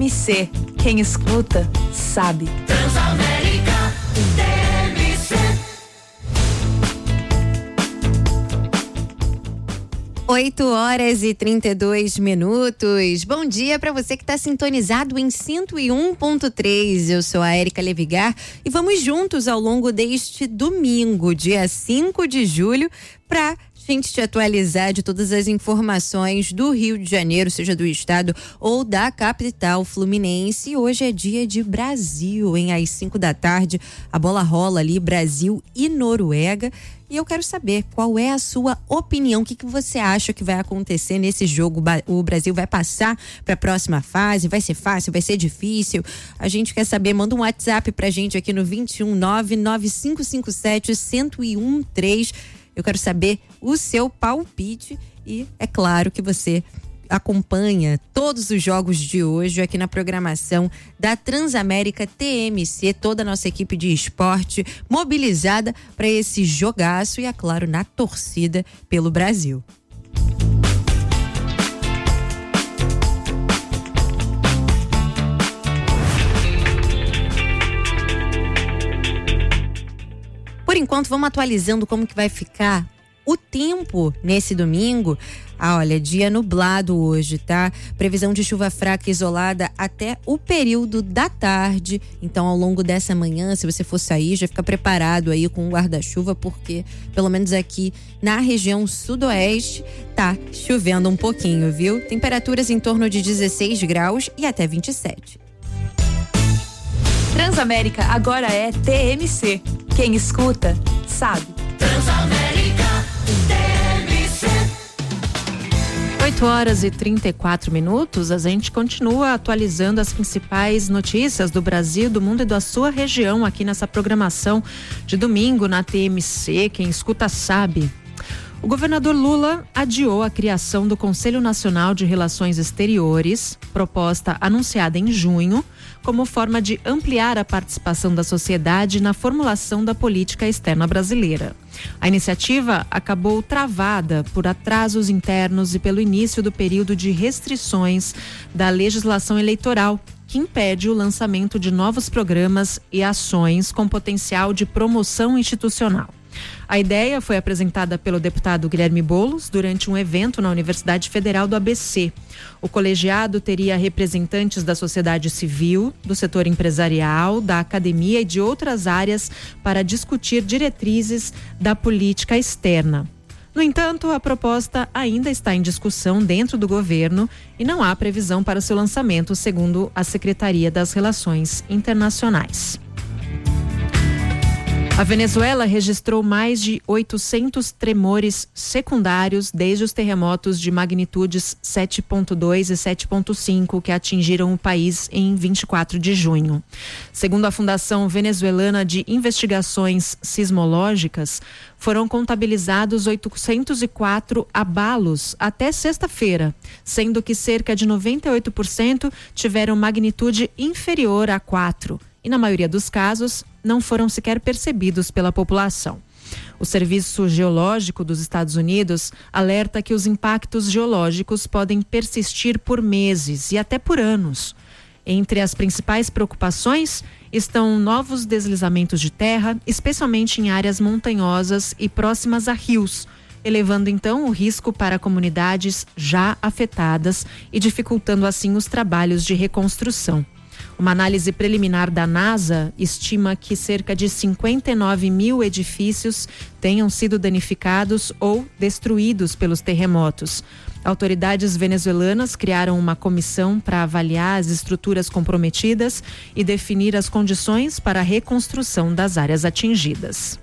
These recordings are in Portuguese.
TMC, quem escuta, sabe. Transamérica TMC. 8h32. Bom dia para você que está sintonizado em 101.3. Eu sou a Érica Levigar e vamos juntos ao longo deste domingo, dia 5 de julho, para gente te atualizar de todas as informações do Rio de Janeiro, seja do estado ou da capital fluminense. E hoje é dia de Brasil, hein? Às 5 da tarde, a bola rola ali, Brasil e Noruega. E eu quero saber qual é a sua opinião, o que você acha que vai acontecer nesse jogo? O Brasil vai passar para a próxima fase? Vai ser fácil? Vai ser difícil? A gente quer saber, manda um WhatsApp pra gente aqui no 21995571013. Eu quero saber o seu palpite e é claro que você acompanha todos os jogos de hoje aqui na programação da Transamérica TMC, toda a nossa equipe de esporte mobilizada para esse jogaço e, é claro, na torcida pelo Brasil. Por enquanto, vamos atualizando como que vai ficar o tempo nesse domingo. Olha, dia nublado hoje, tá? Previsão de chuva fraca isolada até o período da tarde. Então, ao longo dessa manhã, se você for sair, já fica preparado aí com o guarda-chuva, porque pelo menos aqui na região sudoeste tá chovendo um pouquinho, viu? Temperaturas em torno de 16 graus e até 27. Transamérica agora é TMC. Quem escuta, sabe. Transamérica TMC. 8h34. A gente continua atualizando as principais notícias do Brasil, do mundo e da sua região aqui nessa programação de domingo na TMC. Quem escuta sabe. O governador Lula adiou a criação do Conselho Nacional de Relações Exteriores, proposta anunciada em junho, como forma de ampliar a participação da sociedade na formulação da política externa brasileira. A iniciativa acabou travada por atrasos internos e pelo início do período de restrições da legislação eleitoral, que impede o lançamento de novos programas e ações com potencial de promoção institucional. A ideia foi apresentada pelo deputado Guilherme Boulos durante um evento na Universidade Federal do ABC. O colegiado teria representantes da sociedade civil, do setor empresarial, da academia e de outras áreas para discutir diretrizes da política externa. No entanto, a proposta ainda está em discussão dentro do governo e não há previsão para seu lançamento, segundo a Secretaria das Relações Internacionais. A Venezuela registrou mais de 800 tremores secundários desde os terremotos de magnitudes 7.2 e 7.5 que atingiram o país em 24 de junho. Segundo a Fundação Venezuelana de Investigações Sismológicas, foram contabilizados 804 abalos até sexta-feira, sendo que cerca de 98% tiveram magnitude inferior a 4. E na maioria dos casos, não foram sequer percebidos pela população. O Serviço Geológico dos Estados Unidos alerta que os impactos geológicos podem persistir por meses e até por anos. Entre as principais preocupações estão novos deslizamentos de terra, especialmente em áreas montanhosas e próximas a rios, elevando então o risco para comunidades já afetadas e dificultando assim os trabalhos de reconstrução. Uma análise preliminar da NASA estima que cerca de 59 mil edifícios tenham sido danificados ou destruídos pelos terremotos. Autoridades venezuelanas criaram uma comissão para avaliar as estruturas comprometidas e definir as condições para a reconstrução das áreas atingidas.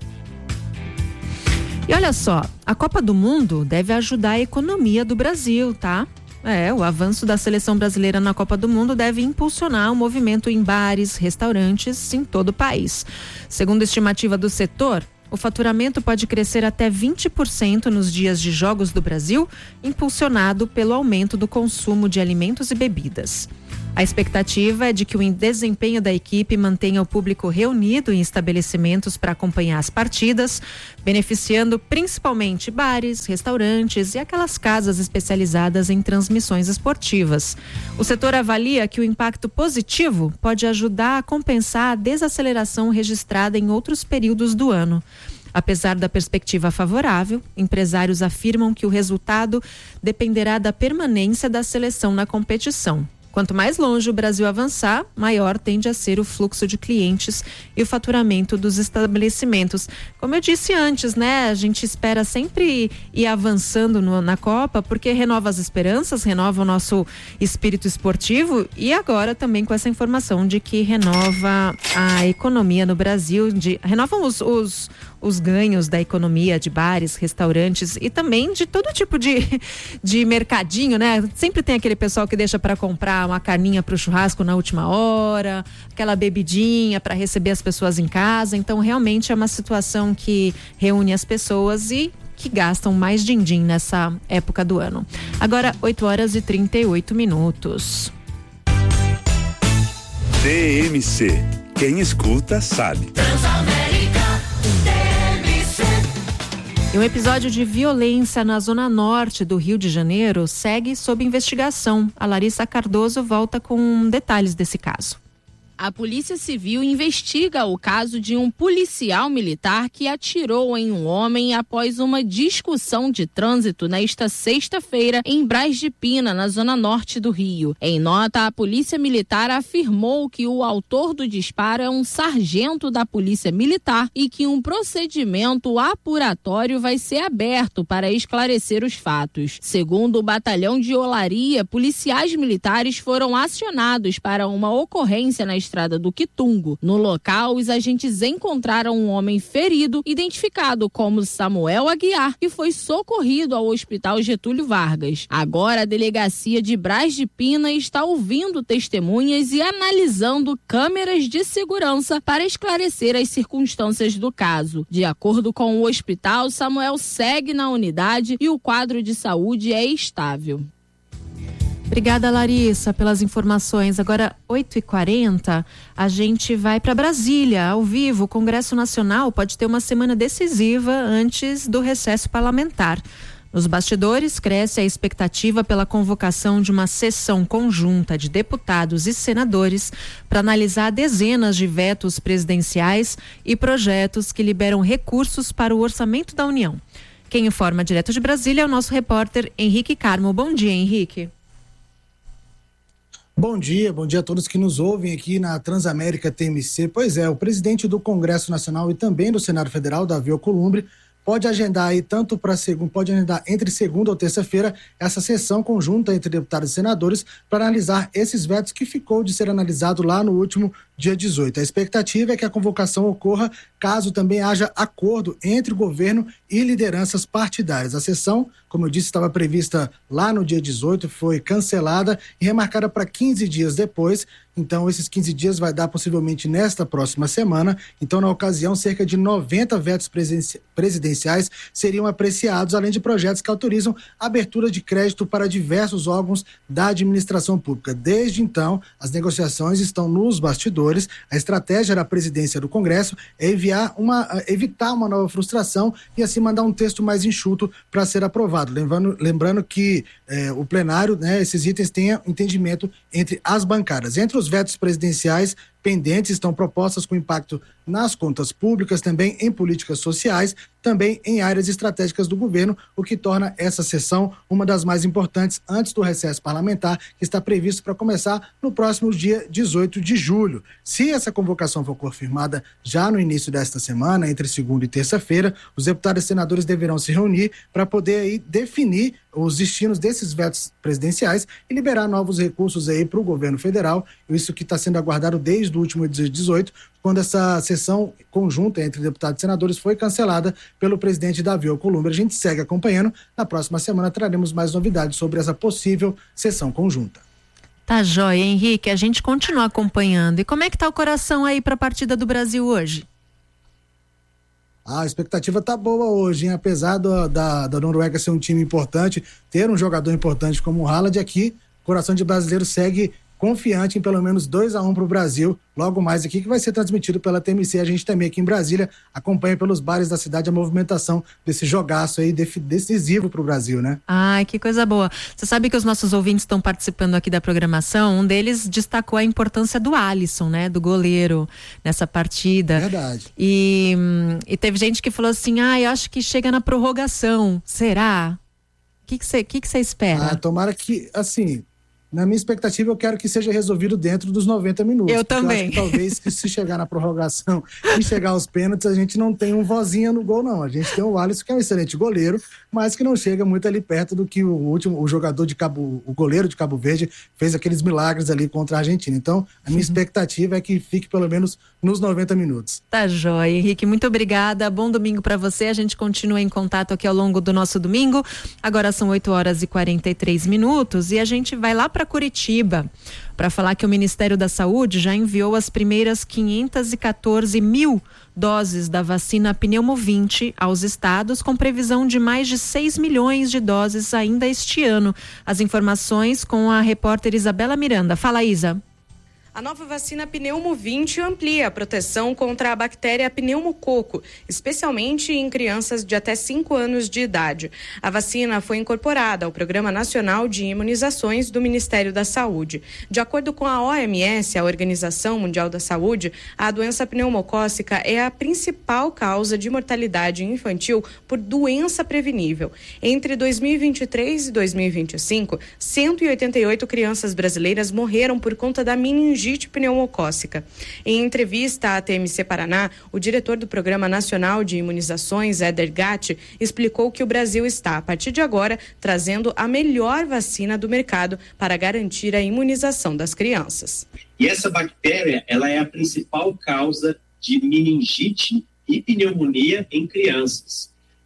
E olha só, a Copa do Mundo deve ajudar a economia do Brasil, tá? O avanço da seleção brasileira na Copa do Mundo deve impulsionar o movimento em bares, restaurantes em todo o país. Segundo a estimativa do setor, o faturamento pode crescer até 20% nos dias de jogos do Brasil, impulsionado pelo aumento do consumo de alimentos e bebidas. A expectativa é de que o desempenho da equipe mantenha o público reunido em estabelecimentos para acompanhar as partidas, beneficiando principalmente bares, restaurantes e aquelas casas especializadas em transmissões esportivas. O setor avalia que o impacto positivo pode ajudar a compensar a desaceleração registrada em outros períodos do ano. Apesar da perspectiva favorável, empresários afirmam que o resultado dependerá da permanência da seleção na competição. Quanto mais longe o Brasil avançar, maior tende a ser o fluxo de clientes e o faturamento dos estabelecimentos. Como eu disse antes, né? A gente espera sempre ir avançando na Copa, porque renova as esperanças, renova o nosso espírito esportivo e agora também com essa informação de que renova a economia no Brasil, renovam os ganhos da economia de bares, restaurantes e também de todo tipo de mercadinho, né? Sempre tem aquele pessoal que deixa para comprar uma carninha para o churrasco na última hora, aquela bebidinha para receber as pessoas em casa. Então, realmente é uma situação que reúne as pessoas e que gastam mais din-din nessa época do ano. Agora, 8h38. TMC. Quem escuta sabe. Transamérica TMC. E um episódio de violência na zona norte do Rio de Janeiro segue sob investigação. A Larissa Cardoso volta com detalhes desse caso. A Polícia Civil investiga o caso de um policial militar que atirou em um homem após uma discussão de trânsito nesta sexta-feira em Braz de Pina, na zona norte do Rio. Em nota, a Polícia Militar afirmou que o autor do disparo é um sargento da Polícia Militar e que um procedimento apuratório vai ser aberto para esclarecer os fatos. Segundo o Batalhão de Olaria, policiais militares foram acionados para uma ocorrência na estrada do Quitungo. No local, os agentes encontraram um homem ferido, identificado como Samuel Aguiar, que foi socorrido ao Hospital Getúlio Vargas. Agora, a delegacia de Braz de Pina está ouvindo testemunhas e analisando câmeras de segurança para esclarecer as circunstâncias do caso. De acordo com o hospital, Samuel segue na unidade e o quadro de saúde é estável. Obrigada, Larissa, pelas informações. Agora, 8h40, a gente vai para Brasília, ao vivo. O Congresso Nacional pode ter uma semana decisiva antes do recesso parlamentar. Nos bastidores, cresce a expectativa pela convocação de uma sessão conjunta de deputados e senadores para analisar dezenas de vetos presidenciais e projetos que liberam recursos para o orçamento da União. Quem informa direto de Brasília é o nosso repórter Henrique Carmo. Bom dia, Henrique. Bom dia a todos que nos ouvem aqui na Transamérica TMC. Pois é, o presidente do Congresso Nacional e também do Senado Federal, Davi Alcolumbre, pode agendar aí pode agendar entre segunda ou terça-feira essa sessão conjunta entre deputados e senadores para analisar esses vetos que ficou de ser analisado lá no último dia 18. A expectativa é que a convocação ocorra caso também haja acordo entre o governo e lideranças partidárias. A sessão, como eu disse, estava prevista lá no dia 18, foi cancelada e remarcada para 15 dias depois. Então, esses 15 dias vai dar possivelmente nesta próxima semana. Então, na ocasião, cerca de 90 vetos presidenciais seriam apreciados, além de projetos que autorizam a abertura de crédito para diversos órgãos da administração pública. Desde então, as negociações estão nos bastidores. A estratégia da presidência do Congresso é evitar uma nova frustração e assim mandar um texto mais enxuto para ser aprovado. Lembrando que o plenário, esses itens tenham entendimento entre as bancadas. Entre os vetos presidenciais pendentes estão propostas com impacto nas contas públicas, também em políticas sociais, também em áreas estratégicas do governo, o que torna essa sessão uma das mais importantes antes do recesso parlamentar, que está previsto para começar no próximo dia 18 de julho. Se essa convocação for confirmada já no início desta semana, entre segunda e terça-feira, os deputados e senadores deverão se reunir para poder aí definir os destinos desses vetos presidenciais e liberar novos recursos aí para o governo federal. Isso que está sendo aguardado desde o último dia 18, quando essa sessão conjunta entre deputados e senadores foi cancelada pelo presidente Davi Alcolumbre. A gente segue acompanhando. Na próxima semana traremos mais novidades sobre essa possível sessão conjunta. Tá jóia, Henrique. A gente continua acompanhando. E como é que tá o coração aí para a partida do Brasil hoje? A expectativa tá boa hoje, hein? Apesar da Noruega ser um time importante, ter um jogador importante como o Haaland aqui, o coração de brasileiro segue confiante em pelo menos 2-1 para o Brasil, logo mais aqui, que vai ser transmitido pela TMC. A gente também aqui em Brasília acompanha pelos bares da cidade a movimentação desse jogaço aí decisivo para o Brasil, né? Ai, que coisa boa. Você sabe que os nossos ouvintes estão participando aqui da programação, um deles destacou a importância do Alisson, né, do goleiro nessa partida. Verdade. E teve gente que falou assim, eu acho que chega na prorrogação, será? O que você espera? Tomara que, assim, na minha expectativa, eu quero que seja resolvido dentro dos 90 minutos. Eu também. Eu acho que talvez que se chegar na prorrogação e chegar aos pênaltis, a gente não tem um vozinha no gol, não. A gente tem o Alisson, que é um excelente goleiro, mas que não chega muito ali perto do que o goleiro de Cabo Verde fez aqueles milagres ali contra a Argentina. Então, a minha expectativa é que fique pelo menos nos 90 minutos. Tá jóia, Henrique, muito obrigada, bom domingo para você, a gente continua em contato aqui ao longo do nosso domingo, agora são 8h43 e a gente vai lá para Curitiba para falar que o Ministério da Saúde já enviou as primeiras 514 mil doses da vacina Pneumo-20 aos estados, com previsão de mais de 6 milhões de doses ainda este ano. As informações com a repórter Isabela Miranda. Fala, Isa. A nova vacina Pneumo-20 amplia a proteção contra a bactéria pneumococo, especialmente em crianças de até 5 anos de idade. A vacina foi incorporada ao Programa Nacional de Imunizações do Ministério da Saúde. De acordo com a OMS, a Organização Mundial da Saúde, a doença pneumocócica é a principal causa de mortalidade infantil por doença prevenível. Entre 2023 e 2025, 188 crianças brasileiras morreram por conta da meningite pneumocócica. Em entrevista à TMC Paraná, o diretor do Programa Nacional de Imunizações, Éder Gatti, explicou que o Brasil está, a partir de agora, trazendo a melhor vacina do mercado para garantir a imunização das crianças. E essa bactéria, ela é a principal causa de meningite e pneumonia em crianças.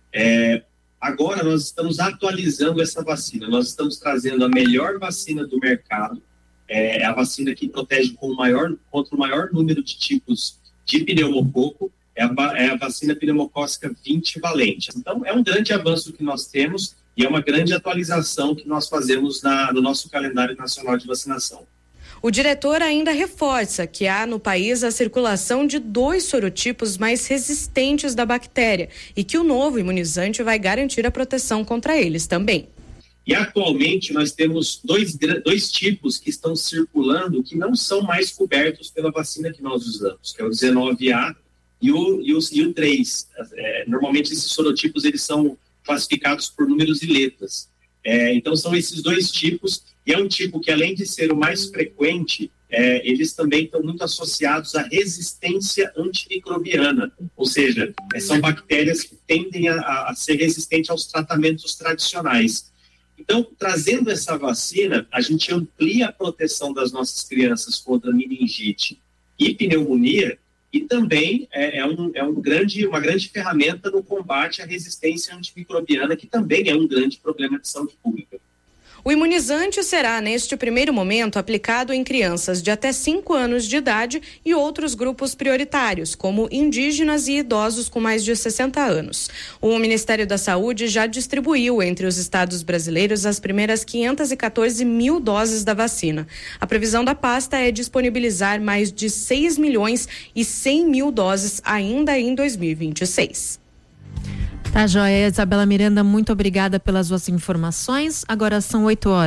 Agora nós estamos atualizando essa vacina, nós estamos trazendo a melhor vacina do mercado. É a vacina que protege contra o maior número de tipos de pneumococo, é a vacina pneumocócica 20 valente. Então, é um grande avanço que nós temos e é uma grande atualização que nós fazemos no nosso calendário nacional de vacinação. O diretor ainda reforça que há no país a circulação de 2 sorotipos mais resistentes da bactéria e que o novo imunizante vai garantir a proteção contra eles também. E atualmente nós temos dois tipos que estão circulando que não são mais cobertos pela vacina que nós usamos, que é o 19A e o 3. Normalmente esses sorotipos eles são classificados por números e letras. Então são esses 2 tipos, e é um tipo que, além de ser o mais frequente, eles também estão muito associados à resistência antimicrobiana, ou seja, são bactérias que tendem a ser resistentes aos tratamentos tradicionais. Então, trazendo essa vacina, a gente amplia a proteção das nossas crianças contra meningite e pneumonia, e também uma grande ferramenta no combate à resistência antimicrobiana, que também é um grande problema de saúde pública. O imunizante será, neste primeiro momento, aplicado em crianças de até 5 anos de idade e outros grupos prioritários, como indígenas e idosos com mais de 60 anos. O Ministério da Saúde já distribuiu entre os estados brasileiros as primeiras 514 mil doses da vacina. A previsão da pasta é disponibilizar mais de 6 milhões e 100 mil doses ainda em 2026. Tá joia, Isabela Miranda, muito obrigada pelas suas informações. Agora são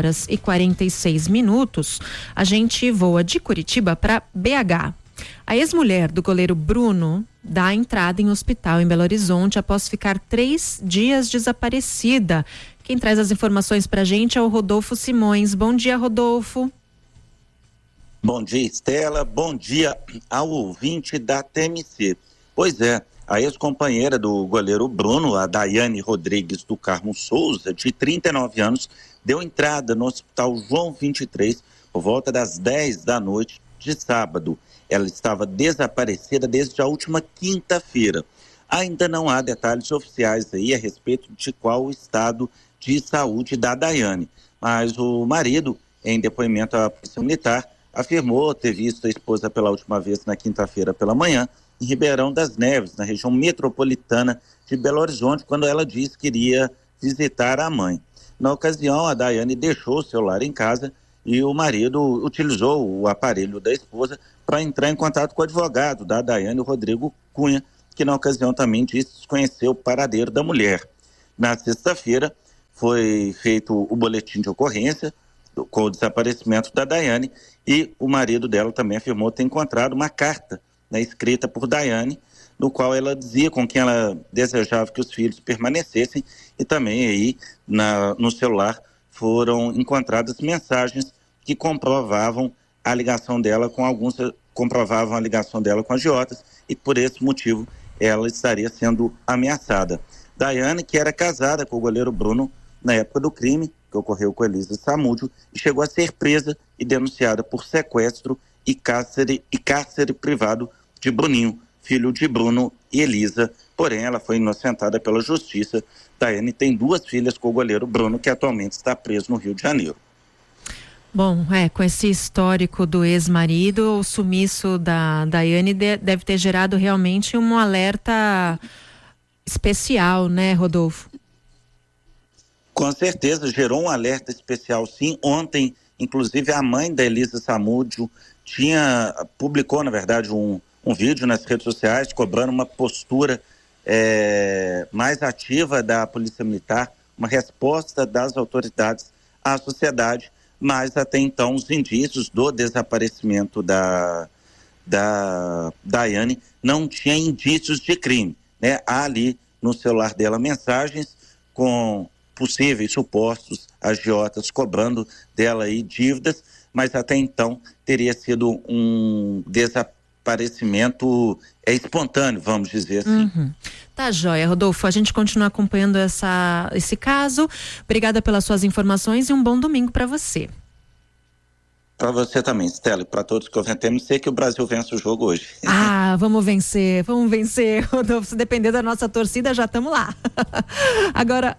8h46. A gente voa de Curitiba para BH. A ex-mulher do goleiro Bruno dá entrada em hospital em Belo Horizonte após ficar 3 dias desaparecida. Quem traz as informações pra gente é o Rodolfo Simões. Bom dia, Rodolfo. Bom dia, Estela. Bom dia ao ouvinte da TMC. Pois é. A ex-companheira do goleiro Bruno, a Daiane Rodrigues do Carmo Souza, de 39 anos, deu entrada no Hospital João 23 por volta das 10 da noite de sábado. Ela estava desaparecida desde a última quinta-feira. Ainda não há detalhes oficiais aí a respeito de qual o estado de saúde da Daiane. Mas o marido, em depoimento à Polícia Militar, afirmou ter visto a esposa pela última vez na quinta-feira pela manhã, em Ribeirão das Neves, na região metropolitana de Belo Horizonte, quando ela disse que iria visitar a mãe. Na ocasião, a Daiane deixou o celular em casa e o marido utilizou o aparelho da esposa para entrar em contato com o advogado da Daiane, Rodrigo Cunha, que na ocasião também disse desconhecer o paradeiro da mulher. Na sexta-feira foi feito o boletim de ocorrência com o desaparecimento da Daiane e o marido dela também afirmou ter encontrado uma carta, né, escrita por Daiane, no qual ela dizia com quem ela desejava que os filhos permanecessem, e também aí no celular foram encontradas mensagens que comprovavam a ligação dela com agiotas, e por esse motivo ela estaria sendo ameaçada. Daiane, que era casada com o goleiro Bruno na época do crime, que ocorreu com Elisa Samúdio, e chegou a ser presa e denunciada por sequestro e cárcere privado de Bruninho, filho de Bruno e Elisa. Porém, ela foi inocentada pela justiça. Daiane tem 2 filhas com o goleiro Bruno, que atualmente está preso no Rio de Janeiro. Bom, com esse histórico do ex-marido, o sumiço da Daiane deve ter gerado realmente um alerta especial, né, Rodolfo? Com certeza, gerou um alerta especial, sim. Ontem, inclusive, a mãe da Elisa Samúdio publicou, na verdade, um vídeo nas redes sociais cobrando uma postura mais ativa da Polícia Militar, uma resposta das autoridades à sociedade, mas até então os indícios do desaparecimento da Daiane não tinha indícios de crime, né? Há ali no celular dela mensagens com possíveis supostos agiotas cobrando dela aí dívidas, mas até então teria sido um desaparecimento espontâneo, vamos dizer assim. Uhum. Tá joia, Rodolfo, a gente continua acompanhando esse caso. Obrigada pelas suas informações e um bom domingo para você. Para você também, Stella, e para todos que ouvem a TMC, que o Brasil vence o jogo hoje. Vamos vencer, Rodolfo, se depender da nossa torcida, já estamos lá. Agora,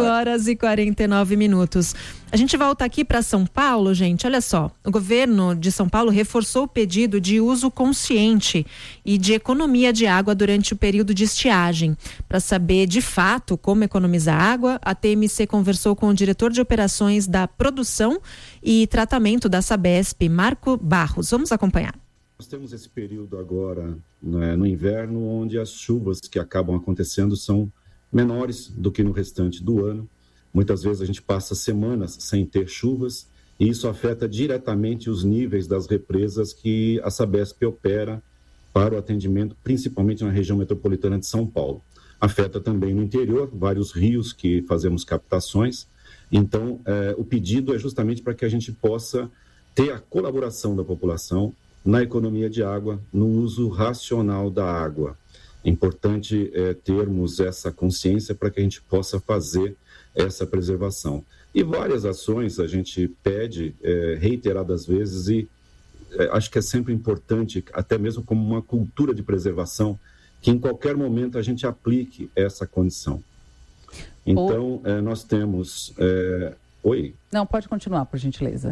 8h49. A gente volta aqui para São Paulo, gente, olha só, o governo de São Paulo reforçou o pedido de uso consciente e de economia de água durante o período de estiagem. Para saber de fato como economizar água, a TMC conversou com o diretor de operações da produção e tratamento da Sabesp, Marco Barros. Vamos acompanhar. Nós temos esse período agora, né, no inverno, onde as chuvas que acabam acontecendo são menores do que no restante do ano. Muitas vezes a gente passa semanas sem ter chuvas e isso afeta diretamente os níveis das represas que a Sabesp opera para o atendimento, principalmente na região metropolitana de São Paulo. Afeta também no interior, vários rios que fazemos captações. Então, o pedido é justamente para que a gente possa ter a colaboração da população na economia de água, no uso racional da água. É importante termos essa consciência para que a gente possa fazer essa preservação. E várias ações a gente pede reiteradas vezes e acho que é sempre importante, até mesmo como uma cultura de preservação, que em qualquer momento a gente aplique essa condição. Então, nós temos... Oi? Não, pode continuar, por gentileza.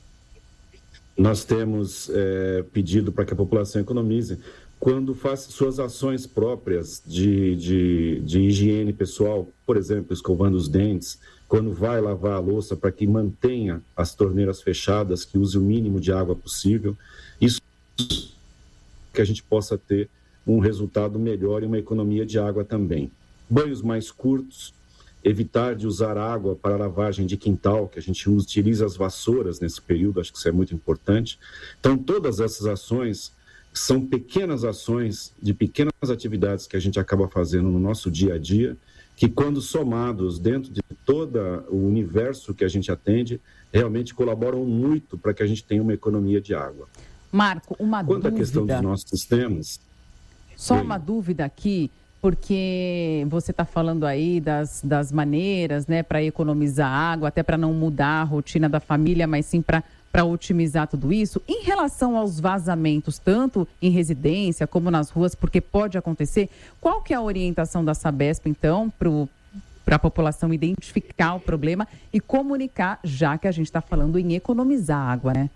Nós temos pedido para que a população economize quando faz suas ações próprias de higiene pessoal, por exemplo, escovando os dentes, quando vai lavar a louça, para que mantenha as torneiras fechadas, que use o mínimo de água possível. Isso que a gente possa ter um resultado melhor e uma economia de água também. Banhos mais curtos, evitar de usar água para lavagem de quintal, que a gente utiliza as vassouras nesse período, acho que isso é muito importante. Então, todas essas ações são pequenas ações de pequenas atividades que a gente acaba fazendo no nosso dia a dia, que quando somados dentro de todo o universo que a gente atende, realmente colaboram muito para que a gente tenha uma economia de água. Marco, uma dúvida. Quanto à questão dos nossos sistemas... Só uma dúvida aqui, porque você está falando aí das maneiras, né, para economizar água, até para não mudar a rotina da família, mas sim para otimizar tudo isso. Em relação aos vazamentos, tanto em residência como nas ruas, porque pode acontecer, qual que é a orientação da Sabesp, então, para a população identificar o problema e comunicar, já que a gente está falando em economizar água, né?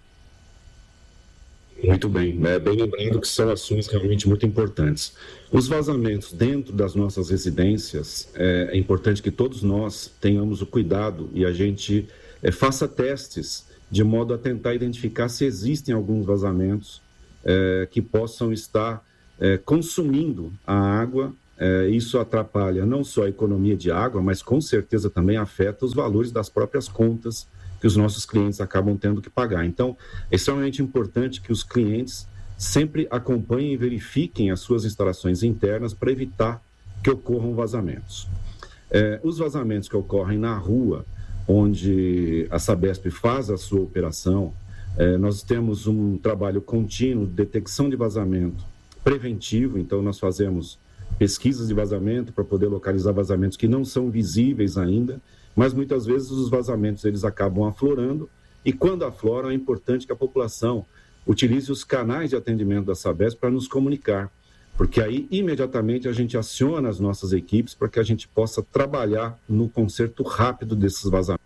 Muito bem, bem lembrando que são ações realmente muito importantes. Os vazamentos dentro das nossas residências, é importante que todos nós tenhamos o cuidado e a gente faça testes de modo a tentar identificar se existem alguns vazamentos que possam estar consumindo a água. Isso atrapalha não só a economia de água, mas com certeza também afeta os valores das próprias contas que os nossos clientes acabam tendo que pagar. Então, é extremamente importante que os clientes sempre acompanhem e verifiquem as suas instalações internas para evitar que ocorram vazamentos. Os vazamentos que ocorrem na rua, onde a Sabesp faz a sua operação, nós temos um trabalho contínuo de detecção de vazamento preventivo, então nós fazemos pesquisas de vazamento para poder localizar vazamentos que não são visíveis ainda, mas muitas vezes os vazamentos eles acabam aflorando, e quando afloram é importante que a população utilize os canais de atendimento da Sabesp para nos comunicar, porque aí imediatamente a gente aciona as nossas equipes para que a gente possa trabalhar no conserto rápido desses vazamentos.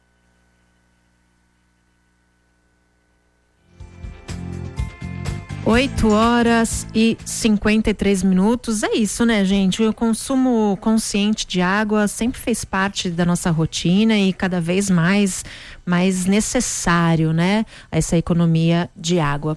8h53. É isso, né, gente? O consumo consciente de água sempre fez parte da nossa rotina e cada vez mais necessário, né? Essa economia de água.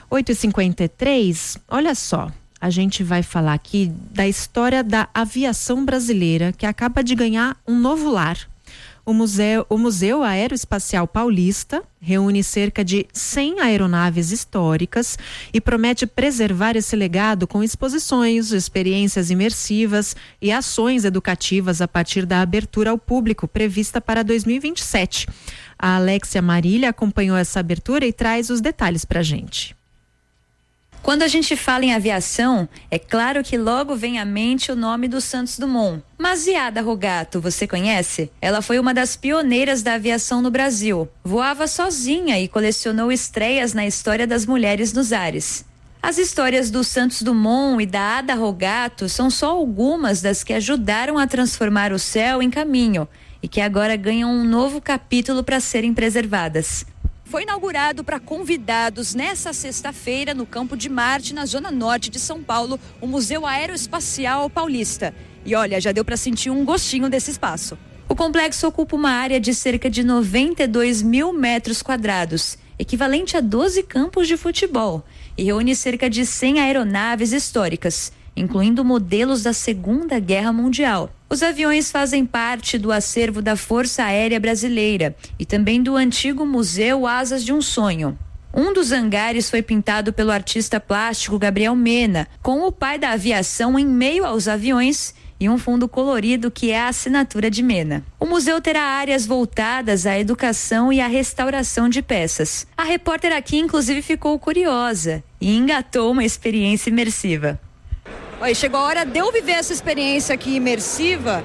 8h53, olha só. A gente vai falar aqui da história da aviação brasileira, que acaba de ganhar um novo lar. O Museu Aeroespacial Paulista reúne cerca de 100 aeronaves históricas e promete preservar esse legado com exposições, experiências imersivas e ações educativas a partir da abertura ao público prevista para 2027. A Alexia Marília acompanhou essa abertura e traz os detalhes para a gente. Quando a gente fala em aviação, é claro que logo vem à mente o nome do Santos Dumont. Mas e a Ada Rogato, você conhece? Ela foi uma das pioneiras da aviação no Brasil. Voava sozinha e colecionou estreias na história das mulheres nos ares. As histórias do Santos Dumont e da Ada Rogato são só algumas das que ajudaram a transformar o céu em caminho e que agora ganham um novo capítulo para serem preservadas. Foi inaugurado para convidados nesta sexta-feira no Campo de Marte, na zona norte de São Paulo, o Museu Aeroespacial Paulista. E olha, já deu para sentir um gostinho desse espaço. O complexo ocupa uma área de cerca de 92 mil metros quadrados, equivalente a 12 campos de futebol, e reúne cerca de 100 aeronaves históricas, incluindo modelos da Segunda Guerra Mundial. Os aviões fazem parte do acervo da Força Aérea Brasileira e também do antigo Museu Asas de um Sonho. Um dos hangares foi pintado pelo artista plástico Gabriel Mena, com o pai da aviação em meio aos aviões e um fundo colorido que é a assinatura de Mena. O museu terá áreas voltadas à educação e à restauração de peças. A repórter aqui, inclusive, ficou curiosa e engatou uma experiência imersiva. Oi, chegou a hora de eu viver essa experiência aqui imersiva.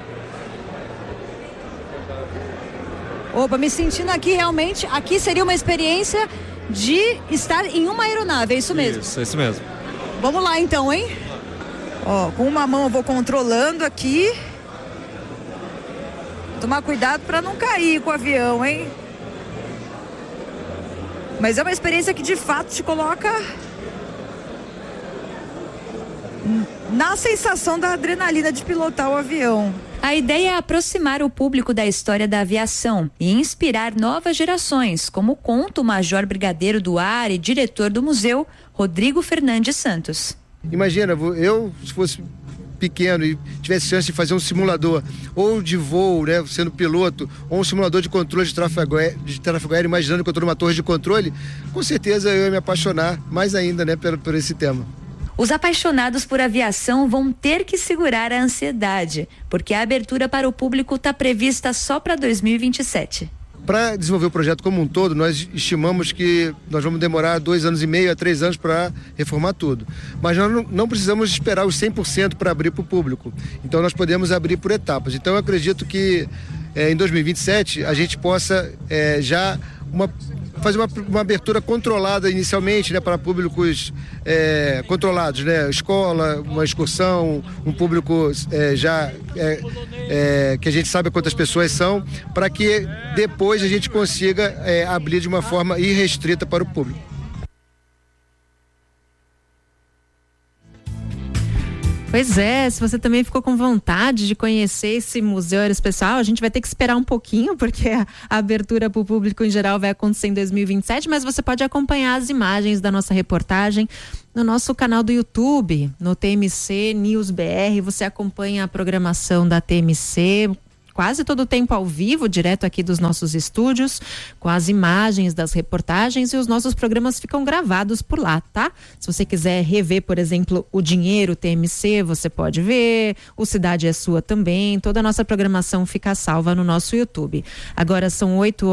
Opa, me sentindo aqui realmente, aqui seria uma experiência de estar em uma aeronave, é isso mesmo? Isso mesmo. Vamos lá então, hein? Ó, com uma mão eu vou controlando aqui. Tomar cuidado para não cair com o avião, hein? Mas é uma experiência que de fato te coloca na sensação da adrenalina de pilotar o avião. A ideia é aproximar o público da história da aviação e inspirar novas gerações, como conta o Major Brigadeiro do Ar e diretor do museu, Rodrigo Fernandes Santos. Imagina, eu se fosse pequeno e tivesse chance de fazer um simulador ou de voo, né, sendo piloto, ou um simulador de controle de tráfego aéreo, imaginando que eu estou numa torre de controle, com certeza eu ia me apaixonar mais ainda, né, por esse tema. Os apaixonados por aviação vão ter que segurar a ansiedade, porque a abertura para o público está prevista só para 2027. Para desenvolver o projeto como um todo, nós estimamos que nós vamos demorar 2 anos e meio a 3 anos para reformar tudo. Mas nós não precisamos esperar os 100% para abrir para o público. Então nós podemos abrir por etapas. Então eu acredito que em 2027 a gente possa já fazer uma abertura controlada inicialmente, né, para públicos controlados, né, escola, uma excursão, um público que a gente sabe quantas pessoas são, para que depois a gente consiga abrir de uma forma irrestrita para o público. Pois é, se você também ficou com vontade de conhecer esse museu aeroespacial, a gente vai ter que esperar um pouquinho, porque a abertura para o público em geral vai acontecer em 2027, mas você pode acompanhar as imagens da nossa reportagem no nosso canal do YouTube, no TMC News BR. Você acompanha a programação da TMC quase todo o tempo ao vivo, direto aqui dos nossos estúdios, com as imagens das reportagens, e os nossos programas ficam gravados por lá, tá? Se você quiser rever, por exemplo, o Dinheiro TMC, você pode ver, o Cidade é Sua também, toda a nossa programação fica salva no nosso YouTube. Agora são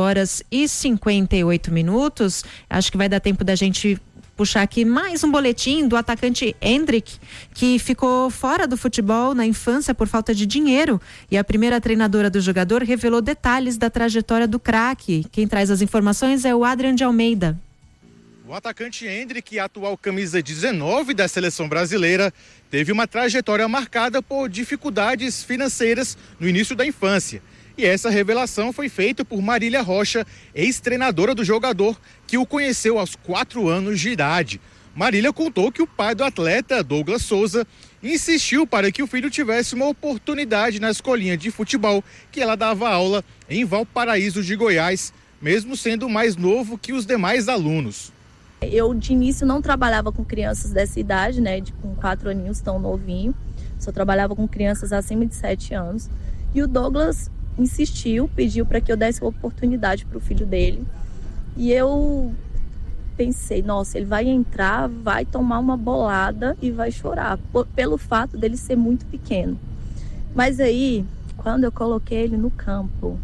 8h58, acho que vai dar tempo da gente puxar aqui mais um boletim do atacante Endrick, que ficou fora do futebol na infância por falta de dinheiro, e a primeira treinadora do jogador revelou detalhes da trajetória do craque. Quem traz as informações é o Adrian de Almeida. O atacante Endrick, atual camisa 19 da seleção brasileira, teve uma trajetória marcada por dificuldades financeiras no início da infância. E essa revelação foi feita por Marília Rocha, ex-treinadora do jogador, que o conheceu aos 4 anos de idade. Marília contou que o pai do atleta, Douglas Souza, insistiu para que o filho tivesse uma oportunidade na escolinha de futebol que ela dava aula em Valparaíso de Goiás, mesmo sendo mais novo que os demais alunos. Eu, de início, não trabalhava com crianças dessa idade, né, com 4 aninhos, tão novinho. Só trabalhava com crianças acima de 7 anos. E o Douglas insistiu, pediu para que eu desse uma oportunidade para o filho dele. E eu pensei, nossa, ele vai entrar, vai tomar uma bolada e vai chorar, pelo fato dele ser muito pequeno. Mas aí, quando eu coloquei ele no campo,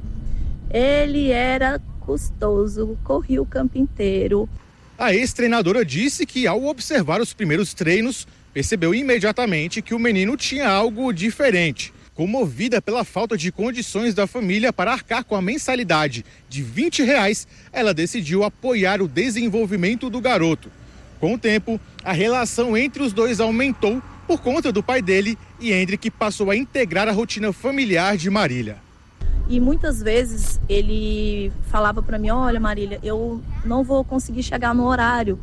ele era custoso, corria o campo inteiro. A ex-treinadora disse que, ao observar os primeiros treinos, percebeu imediatamente que o menino tinha algo diferente. Comovida pela falta de condições da família para arcar com a mensalidade de R$20, ela decidiu apoiar o desenvolvimento do garoto. Com o tempo, a relação entre os dois aumentou por conta do pai dele, e Endrick passou a integrar a rotina familiar de Marília. E muitas vezes ele falava para mim, olha Marília, eu não vou conseguir chegar no horário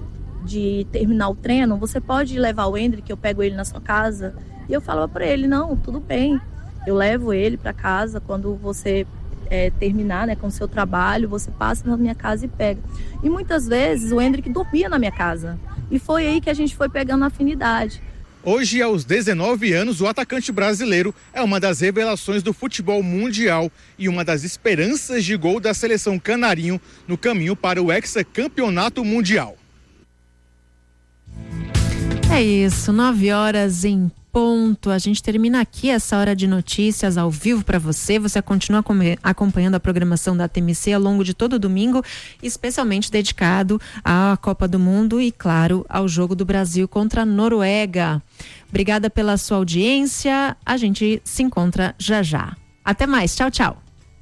de terminar o treino, você pode levar o Endrick, eu pego ele na sua casa? E eu falava para ele, não, tudo bem, eu levo ele para casa, quando você terminar, né, com o seu trabalho, você passa na minha casa e pega. E muitas vezes o Endrick dormia na minha casa, e foi aí que a gente foi pegando afinidade. Hoje, aos 19 anos, o atacante brasileiro é uma das revelações do futebol mundial e uma das esperanças de gol da seleção canarinho no caminho para o hexacampeonato mundial. É isso, 9h em ponto. A gente termina aqui essa hora de notícias ao vivo para você. Você continua acompanhando a programação da TMC ao longo de todo o domingo, especialmente dedicado à Copa do Mundo e, claro, ao jogo do Brasil contra a Noruega. Obrigada pela sua audiência. A gente se encontra já já. Até mais. Tchau, tchau.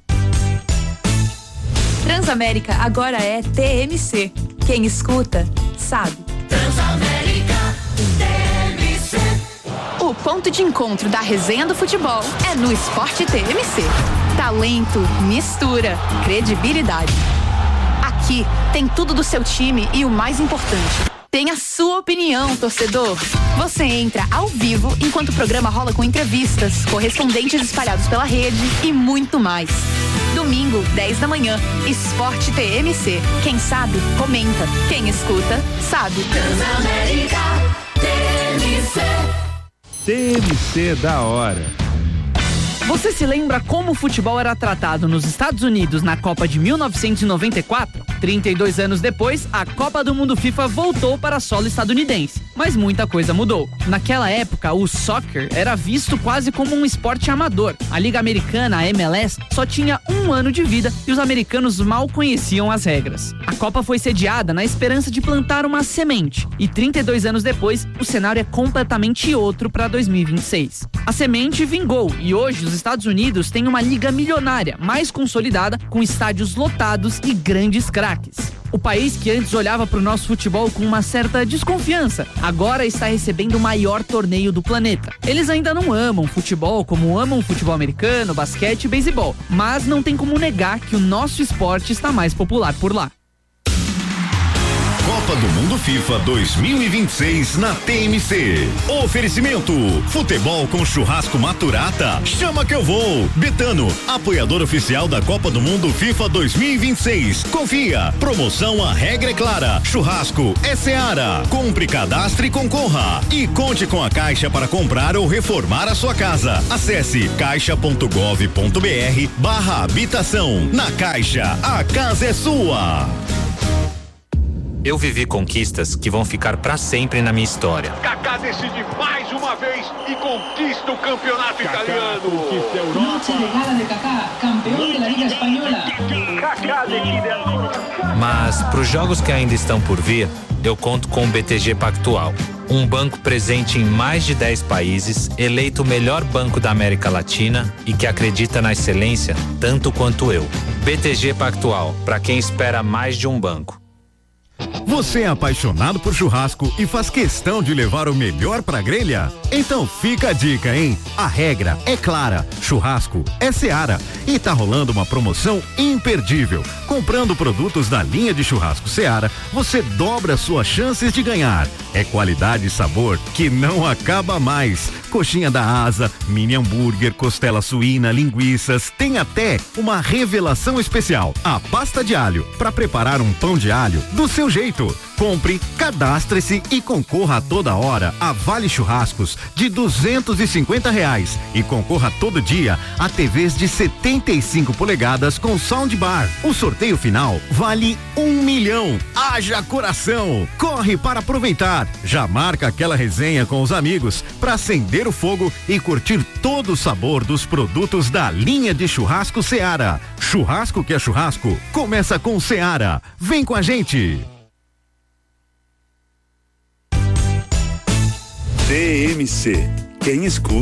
Transamérica agora é TMC. Quem escuta, sabe. Transamérica TMC. O ponto de encontro da resenha do futebol é no Esporte TMC. Talento, mistura, credibilidade. Aqui tem tudo do seu time e o mais importante, tem a sua opinião, torcedor. Você entra ao vivo enquanto o programa rola com entrevistas, correspondentes espalhados pela rede e muito mais. Domingo, 10 da manhã, Esporte TMC. Quem sabe, comenta. Quem escuta, sabe. Transamérica TMC. TMC da hora. Você se lembra como o futebol era tratado nos Estados Unidos na Copa de 1994? 32 anos depois, a Copa do Mundo FIFA voltou para solo estadunidense. Mas muita coisa mudou. Naquela época, o soccer era visto quase como um esporte amador. A Liga Americana, a MLS, só tinha 1 ano de vida e os americanos mal conheciam as regras. A Copa foi sediada na esperança de plantar uma semente. E 32 anos depois, o cenário é completamente outro para 2026. A semente vingou e hoje os Estados Unidos têm uma liga milionária, mais consolidada, com estádios lotados e grandes craques. O país que antes olhava para o nosso futebol com uma certa desconfiança, agora está recebendo o maior torneio do planeta. Eles ainda não amam futebol como amam futebol americano, basquete e beisebol, mas não tem como negar que o nosso esporte está mais popular por lá. Copa Copa do Mundo FIFA 2026 na TMC. Oferecimento: futebol com churrasco Maturata. Chama que eu vou. Betano, apoiador oficial da Copa do Mundo FIFA 2026. Confia. Promoção, a regra é clara. Churrasco é Seara. Compre, cadastre e concorra. E conte com a Caixa para comprar ou reformar a sua casa. Acesse caixa.gov.br/habitação. Na Caixa, a casa é sua. Eu vivi conquistas que vão ficar pra sempre na minha história. Kaká decide mais uma vez e conquista o campeonato italiano. Conquista a Europa. Noche de gala de Kaká, campeão da Liga Espanhola. Kaká decide ancora. Mas pros jogos que ainda estão por vir, eu conto com o BTG Pactual. Um banco presente em mais de 10 países, eleito o melhor banco da América Latina e que acredita na excelência tanto quanto eu. BTG Pactual, para quem espera mais de um banco. Você é apaixonado por churrasco e faz questão de levar o melhor pra grelha? Então fica a dica, hein? A regra é clara, churrasco é Seara e tá rolando uma promoção imperdível. Comprando produtos da linha de churrasco Seara, você dobra suas chances de ganhar. É qualidade e sabor que não acaba mais. Coxinha da asa, mini hambúrguer, costela suína, linguiças, tem até uma revelação especial, a pasta de alho, para preparar um pão de alho do seu jeito. Compre, cadastre-se e concorra a toda hora a vale churrascos de R$250 e concorra todo dia a TVs de 75 polegadas com soundbar. O sorteio final vale R$1 milhão. Haja coração! Corre para aproveitar. Já marca aquela resenha com os amigos para acender o fogo e curtir todo o sabor dos produtos da linha de churrasco Seara. Churrasco que é churrasco, começa com Seara. Vem com a gente! TMC. Quem escuta